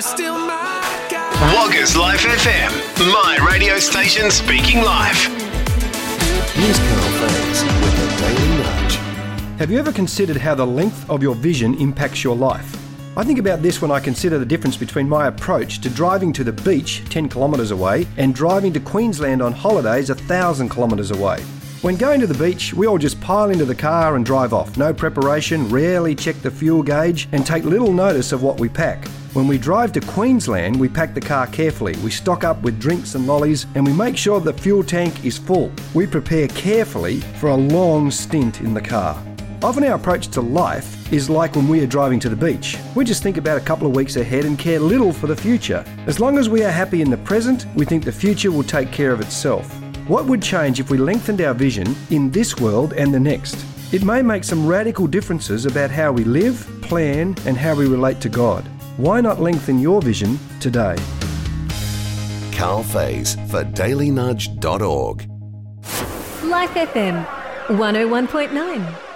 Still my guy. Woggers Life FM, my radio station speaking live. Here's Carl Faze with the Daily Nudge. Have you ever considered how the length of your vision impacts your life? I think about this when I consider the difference between my approach to driving to the beach 10 kilometres away and driving to Queensland on holidays 1,000 kilometres away. When going to the beach, we all just pile into the car and drive off. No preparation, rarely check the fuel gauge, and take little notice of what we pack. When we drive to Queensland, we pack the car carefully. We stock up with drinks and lollies, and we make sure the fuel tank is full. We prepare carefully for a long stint in the car. Often our approach to life is like when we are driving to the beach. We just think about a couple of weeks ahead and care little for the future. As long as we are happy in the present, we think the future will take care of itself. What would change if we lengthened our vision in this world and the next? It may make some radical differences about how we live, plan, and how we relate to God. Why not lengthen your vision today? Carl Faze for dailynudge.org. Life FM 101.9.